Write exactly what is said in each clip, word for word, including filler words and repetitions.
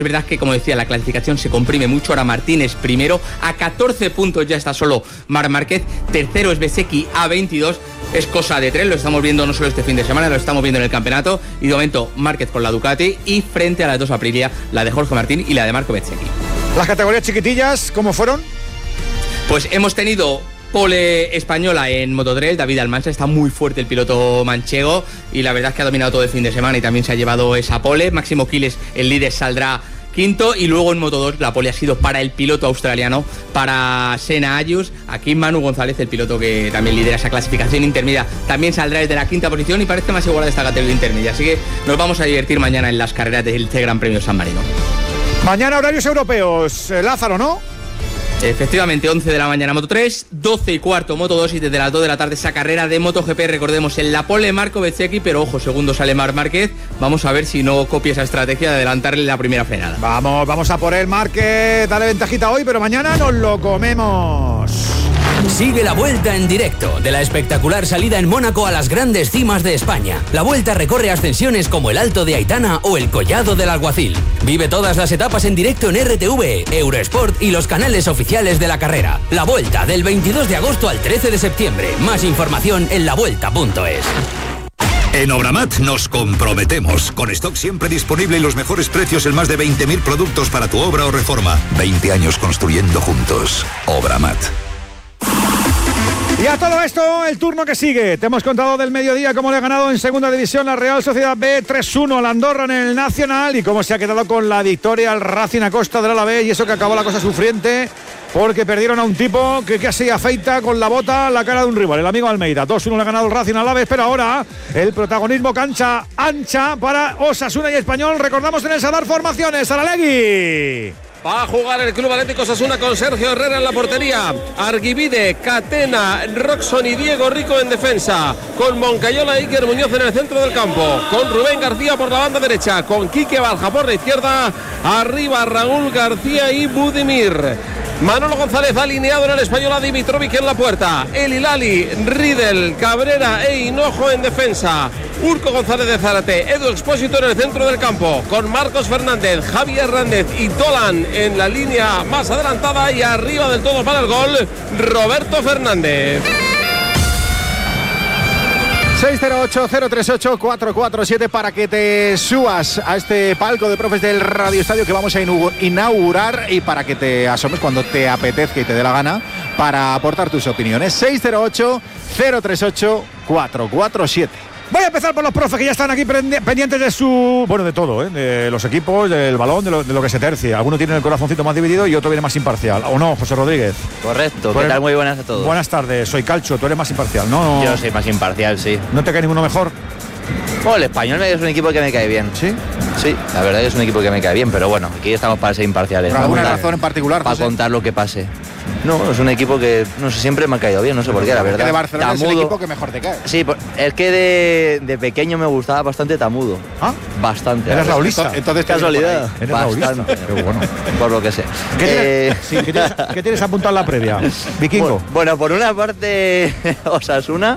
Es verdad que, como decía, la clasificación se comprime mucho. Ahora Martínez primero, a catorce puntos ya está solo Marc Márquez. Tercero es Bezzecchi a veintidós. Es cosa de tres, lo estamos viendo no solo este fin de semana, lo estamos viendo en el campeonato. Y de momento Márquez con la Ducati y frente a las dos Aprilia, la de Jorge Martín y la de Marco Bezzecchi. Las categorías chiquitillas, ¿cómo fueron? Pues hemos tenido pole española en Moto tres, David Almansa, está muy fuerte el piloto manchego y la verdad es que ha dominado todo el fin de semana y también se ha llevado esa pole. Máximo Quiles, el líder, saldrá quinto y luego en Moto dos la pole ha sido para el piloto australiano, para Senna Ayus. Aquí Manu González, el piloto que también lidera esa clasificación intermedia, también saldrá desde la quinta posición y parece más igual de esta categoría intermedia, así que nos vamos a divertir mañana en las carreras del Gran Premio San Marino. Mañana horarios europeos, eh, Lázaro, ¿no? Efectivamente, once de la mañana Moto tres, doce y cuarto Moto dos y desde las dos de la tarde esa carrera de MotoGP, recordemos, en la pole Marco Bezzecchi, pero ojo, segundo sale Marc Márquez. Vamos a ver si no copia esa estrategia de adelantarle la primera frenada. Vamos, vamos a por el Márquez, dale ventajita hoy, pero mañana nos lo comemos. Sigue la Vuelta en directo, de la espectacular salida en Mónaco a las grandes cimas de España. La Vuelta recorre ascensiones como el Alto de Aitana o el Collado del Alguacil. Vive todas las etapas en directo en R T V, Eurosport y los canales oficiales de la carrera. La Vuelta, del veintidós de agosto al trece de septiembre. Más información en la vuelta punto es. En Obramat nos comprometemos, con stock siempre disponible y los mejores precios en más de veinte mil productos para tu obra o reforma. veinte años construyendo juntos. Obramat. Y a todo esto, el turno que sigue. Te hemos contado del mediodía cómo le ha ganado en segunda división la Real Sociedad B tres uno al Andorra en el Nacional y cómo se ha quedado con la victoria al Racing a costa del Alavés, y eso que acabó la cosa sufriente porque perdieron a un tipo que casi afeita con la bota la cara de un rival, el amigo Almeida. dos uno le ha ganado el Racing al Alavés, pero ahora el protagonismo cancha ancha para Osasuna y Español. Recordamos en el Sadar formaciones. Saralegui. Va a jugar el Club Atlético Osasuna con Sergio Herrera en la portería, Arguibide, Catena, Roxon y Diego Rico en defensa, con Moncayola e Iker Muñoz en el centro del campo, con Rubén García por la banda derecha, con Quique Barja por la izquierda, arriba Raúl García y Budimir. Manolo González alineado en el Español, a Dimitrovic en la puerta, El Hilali, Riedel, Cabrera e Hinojo en defensa, Urco González de Zárate, Edu Expósito en el centro del campo, con Marcos Fernández, Javi Hernández y Tolan en la línea más adelantada, y arriba del todo para el gol Roberto Fernández. seis cero ocho, cero tres ocho, cuatro cuatro siete para que te subas a este palco de profes del Radio Estadio que vamos a inaugurar, y para que te asomes cuando te apetezca y te dé la gana para aportar tus opiniones. seis cero ocho, cero tres ocho, cuatro cuatro siete. Voy a empezar por los profes que ya están aquí pendientes de su... Bueno, de todo, ¿eh? De los equipos, del balón, de lo, de lo que se tercie. Alguno tiene el corazoncito más dividido y otro viene más imparcial. ¿O no, José Rodríguez? Correcto. ¿Qué tal? Muy buenas a todos. Buenas tardes. Soy Calcho. Tú eres más imparcial, ¿no? Yo soy más imparcial, sí. ¿No te cae ninguno mejor? Oh, el Español es un equipo que me cae bien. ¿Sí? Sí, la verdad es un equipo que me cae bien, pero bueno, aquí estamos para ser imparciales. ¿Por alguna razón en particular, Para José? contar lo que pase. No, es un equipo que, no sé, siempre me ha caído bien, no sé por qué, la verdad. Que de Barcelona Tamudo. es el equipo que mejor te cae. Sí, es que de, de pequeño me gustaba bastante Tamudo. ¿Ah? Bastante. ¿Eres raulista? Entonces, casualidad. ¿Eres raulista? Qué bueno. Por lo que sé. ¿Qué tienes, Eh... sí, ¿qué tienes, ¿qué tienes apuntado en la previa, Vikingo? Bueno, bueno, por una parte, Osasuna,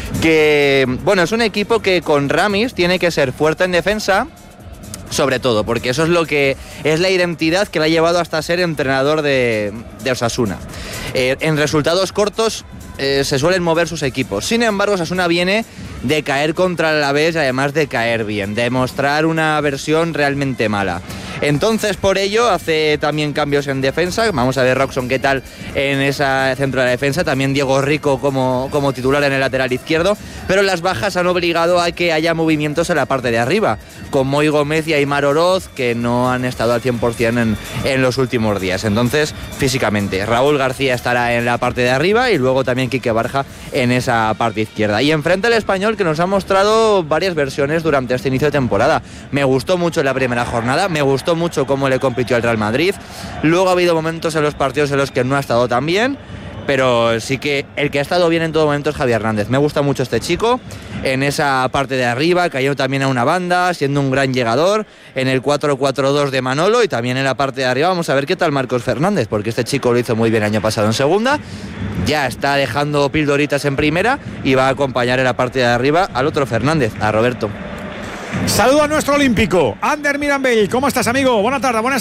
que, bueno, es un equipo que con Ramis tiene que ser fuerte en defensa, sobre todo, porque eso es lo que es la identidad que le ha llevado hasta ser entrenador de, de Osasuna. Eh, en resultados cortos eh, se suelen mover sus equipos. Sin embargo, Osasuna viene de caer contra el Alavés y además de caer bien, de mostrar una versión realmente mala. Entonces, por ello, hace también cambios en defensa. Vamos a ver Roxon qué tal en ese centro de la defensa. También Diego Rico como, como titular en el lateral izquierdo. Pero las bajas han obligado a que haya movimientos en la parte de arriba, con Moy Gómez y Aimar Oroz, que no han estado al cien por ciento en, en los últimos días. Entonces, físicamente, Raúl García estará en la parte de arriba y luego también Quique Barja en esa parte izquierda. Y enfrente el Español, que nos ha mostrado varias versiones durante este inicio de temporada. Me gustó mucho la primera jornada, me gustó mucho cómo le compitió al Real Madrid. Luego ha habido momentos en los partidos en los que no ha estado tan bien, pero sí que el que ha estado bien en todo momento es Javi Hernández. Me gusta mucho este chico en esa parte de arriba, cayendo también a una banda, siendo un gran llegador, en el cuatro cuatro dos de Manolo, y también en la parte de arriba vamos a ver qué tal Marcos Fernández, porque este chico lo hizo muy bien el año pasado en segunda, ya está dejando pildoritas en primera y va a acompañar en la parte de arriba al otro Fernández, a Roberto. Saludo a nuestro olímpico, Ander Mirambell. ¿Cómo estás, amigo? Buenas tardes, buenas